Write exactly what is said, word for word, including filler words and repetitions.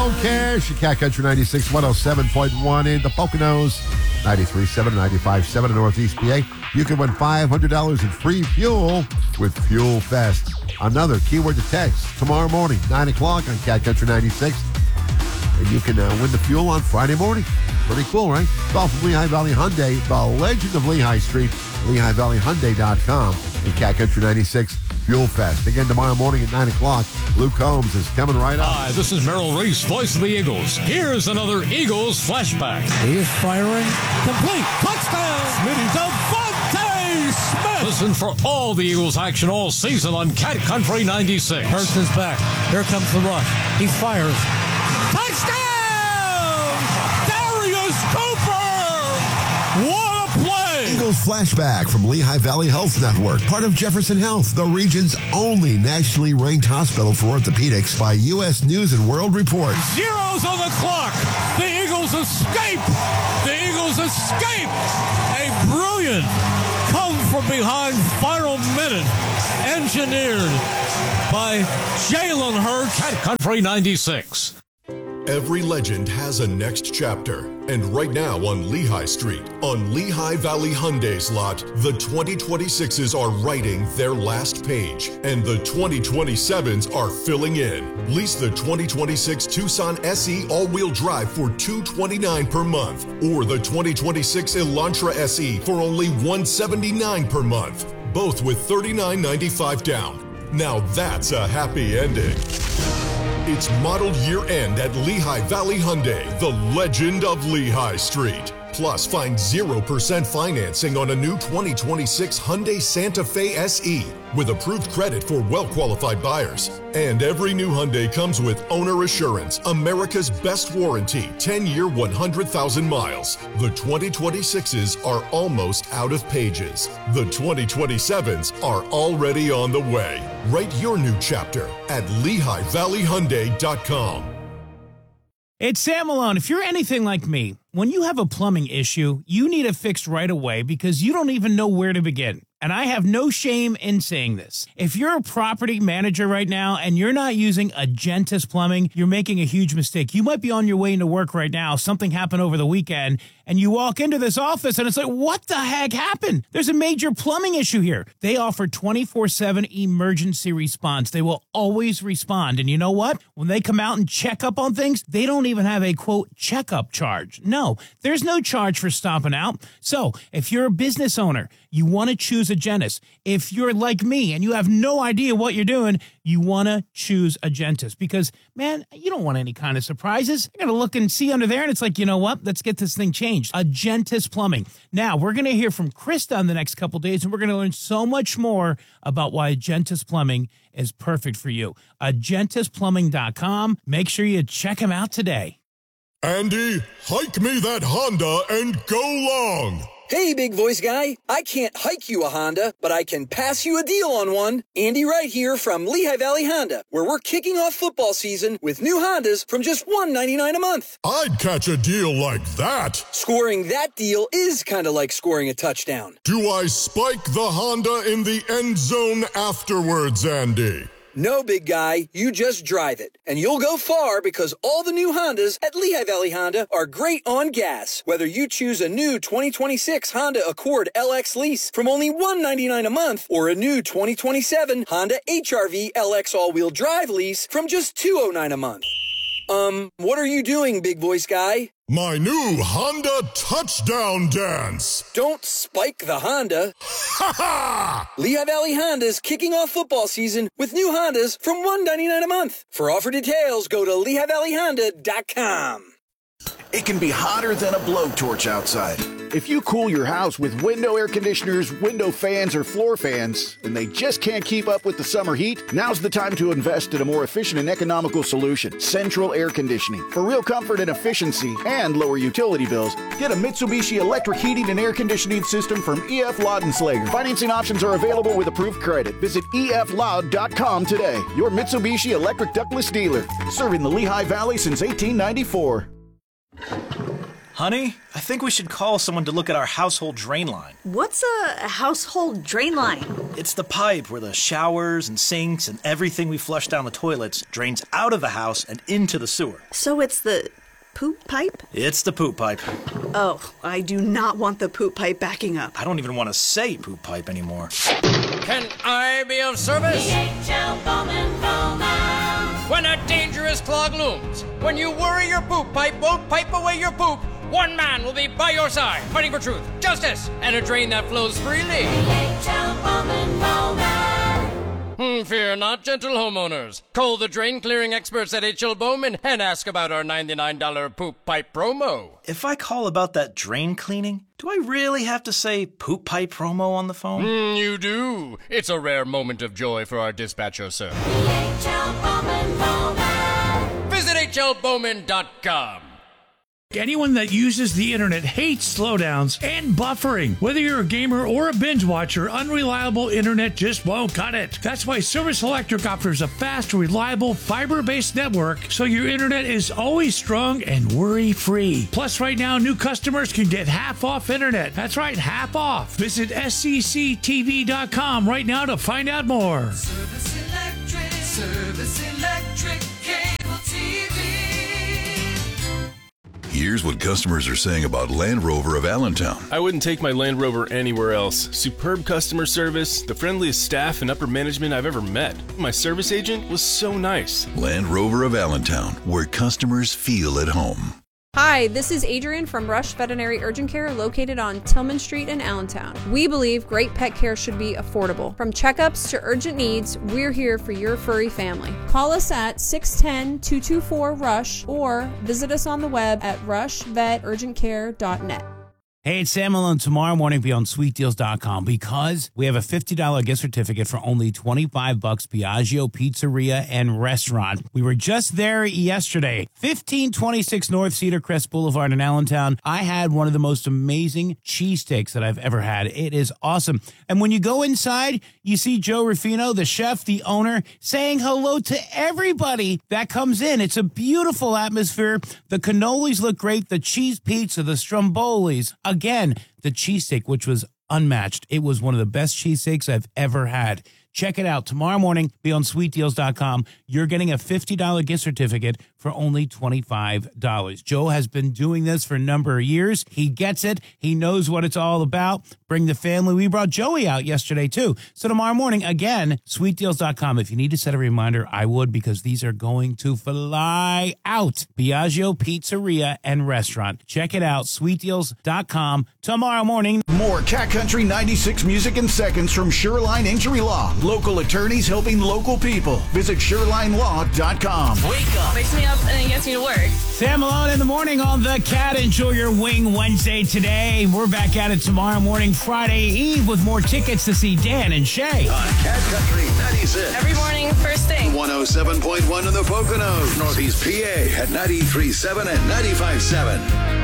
Phone Cash, Cat Country ninety-six, one oh seven point one in the Poconos, ninety-three point seven, ninety-five point seven in Northeast P A. You can win five hundred dollars in free fuel with Fuel Fest. Another keyword to text tomorrow morning, nine o'clock on Cat Country ninety-six. And you can uh, win the fuel on Friday morning. Pretty cool, right? It's all from Lehigh Valley Hyundai, the legend of Lehigh Street, Lehigh Valley Hyundai dot com, and Cat Country ninety-six Fuel Fest. Again, tomorrow morning at nine o'clock, Luke Combs is coming right up. Hi, this is Merrill Reese, voice of the Eagles. Here's another Eagles flashback. He is firing. Complete. Touchdown. Smitty Devontae Smith. Listen for all the Eagles action all season on Cat Country ninety-six. Hurts his back. Here comes the rush. He fires. Touchdown! Darius Cooper! What a play! Eagles flashback from Lehigh Valley Health Network, part of Jefferson Health, the region's only nationally ranked hospital for orthopedics by U S News and World Report. Zeros on the clock. The Eagles escape. The Eagles escape. A brilliant come from behind final minute engineered by Jalen Hurts. Cat Country ninety-six. Every legend has a next chapter, and right now on Lehigh Street, on Lehigh Valley Hyundai's lot, the twenty twenty-sixes are writing their last page, and the twenty twenty-sevens are filling in. Lease the twenty twenty-six Tucson S E all-wheel drive for two hundred twenty-nine dollars per month, or the twenty twenty-six Elantra S E for only one hundred seventy-nine dollars per month, both with thirty-nine ninety-five down. Now that's a happy ending. It's model year end at Lehigh Valley Hyundai, the legend of Lehigh Street. Plus, find zero percent financing on a new twenty twenty-six Hyundai Santa Fe S E with approved credit for well-qualified buyers. And every new Hyundai comes with Owner Assurance, America's best warranty, ten-year, one hundred thousand miles. The twenty twenty-sixes are almost out of pages. The twenty twenty-sevens are already on the way. Write your new chapter at Lehigh Valley Hyundai dot com. It's Sam Malone. If you're anything like me, when you have a plumbing issue, you need it fixed right away because you don't even know where to begin. And I have no shame in saying this. If you're a property manager right now and you're not using Agentis Plumbing, you're making a huge mistake. You might be on your way into work right now. Something happened over the weekend and you walk into this office and it's like, what the heck happened? There's a major plumbing issue here. They offer twenty-four seven emergency response. They will always respond. And you know what? When they come out and check up on things, they don't even have a, quote, checkup charge. No, there's no charge for stopping out. So if you're a business owner, you want to choose Agentis. If you're like me and you have no idea what you're doing, you want to choose Agentis because, man, you don't want any kind of surprises. You're going to look and see under there, and it's like, you know what? Let's get this thing changed. Agentis Plumbing. Now, we're going to hear from Krista in the next couple days, and we're going to learn so much more about why Agentis Plumbing is perfect for you. Agentis Plumbing dot com. Make sure you check them out today. Andy, hike me that Honda and go long. Hey, big voice guy. I can't hike you a Honda, but I can pass you a deal on one. Andy Wright here from Lehigh Valley Honda, where we're kicking off football season with new Hondas from just one hundred ninety-nine dollars a month. I'd catch a deal like that. Scoring that deal is kind of like scoring a touchdown. Do I spike the Honda in the end zone afterwards, Andy? No, big guy, you just drive it. And you'll go far because all the new Hondas at Lehigh Valley Honda are great on gas. Whether you choose a new twenty twenty-six Honda Accord L X lease from only one hundred ninety-nine dollars a month or a new twenty twenty-seven Honda H R V L X all-wheel drive lease from just two hundred nine dollars a month. Um, what are you doing, big voice guy? My new Honda touchdown dance. Don't spike the Honda. Ha ha! Lehigh Valley Honda's kicking off football season with new Hondas from one hundred ninety-nine dollars a month. For offer details, go to Lehigh Valley Honda dot com. It can be hotter than a blowtorch outside. If you cool your house with window air conditioners, window fans, or floor fans, and they just can't keep up with the summer heat, now's the time to invest in a more efficient and economical solution, Central Air Conditioning. For real comfort and efficiency and lower utility bills, get a Mitsubishi electric heating and air conditioning system from E F Loud and Slager. Financing options are available with approved credit. Visit E F loud dot com today. Your Mitsubishi electric ductless dealer, serving the Lehigh Valley since eighteen ninety-four. Honey, I think we should call someone to look at our household drain line. What's a household drain line? It's the pipe where the showers and sinks and everything we flush down the toilets drains out of the house and into the sewer. So it's the poop pipe? It's the poop pipe. Oh, I do not want the poop pipe backing up. I don't even want to say poop pipe anymore. Can I be of service? D H L Bowman Bowman. When a dangerous clog looms, when you worry your poop pipe won't pipe away your poop, one man will be by your side, fighting for truth, justice, and a drain that flows freely. D H L Bowman Bowman. Hmm, fear not, gentle homeowners. Call the drain clearing experts at H L Bowman and ask about our ninety-nine dollars poop pipe promo. If I call about that drain cleaning, do I really have to say poop pipe promo on the phone? Mm, you do. It's a rare moment of joy for our dispatcher, sir. D H L Bowman Bowman. Visit H L Bowman dot com. Anyone that uses the internet hates slowdowns and buffering. Whether you're a gamer or a binge watcher, unreliable internet just won't cut it. That's why Service Electric offers a fast, reliable, fiber-based network so your internet is always strong and worry-free. Plus, right now, new customers can get half off internet. That's right, half off. Visit S C C T V dot com right now to find out more. Service Electric, Service Electric, cable T V. Here's what customers are saying about Land Rover of Allentown. I wouldn't take my Land Rover anywhere else. Superb customer service, the friendliest staff and upper management I've ever met. My service agent was so nice. Land Rover of Allentown, where customers feel at home. Hi, this is Adrian from Rush Veterinary Urgent Care located on Tillman Street in Allentown. We believe great pet care should be affordable. From checkups to urgent needs, we're here for your furry family. Call us at six one zero, two two four, RUSH or visit us on the web at rush vet urgent care dot net. Hey, it's Sam Malone. Tomorrow morning, be on sweet deals dot com because we have a fifty dollars gift certificate for only twenty-five bucks. Piaggio Pizzeria and Restaurant. We were just there yesterday. fifteen twenty-six North Cedar Crest Boulevard in Allentown. I had one of the most amazing cheesesteaks that I've ever had. It is awesome. And when you go inside, you see Joe Ruffino, the chef, the owner, saying hello to everybody that comes in. It's a beautiful atmosphere. The cannolis look great. The cheese pizza, the strombolis. Again, the cheesesteak, which was unmatched. It was one of the best cheesesteaks I've ever had. Check it out. Tomorrow morning, be on sweet deals dot com. You're getting a fifty dollars gift certificate for only twenty-five dollars. Joe has been doing this for a number of years. He gets it. He knows what it's all about. Bring the family. We brought Joey out yesterday, too. So tomorrow morning, again, sweet deals dot com. If you need to set a reminder, I would, because these are going to fly out. Piaggio Pizzeria and Restaurant. Check it out, sweet deals dot com. Tomorrow morning. More Cat Country ninety-six music in seconds from Shoreline Injury Law. Local attorneys helping local people. Visit shoreline law dot com. Wake up. Wakes me up and then gets me to work. Sam Malone in the morning on The Cat. Enjoy your Wing Wednesday today. We're back at it tomorrow morning, Friday Eve, with more tickets to see Dan and Shay. On Cat Country ninety-six. Every morning, first thing. one oh seven point one in the Poconos. Northeast P A at ninety-three point seven and ninety-five point seven.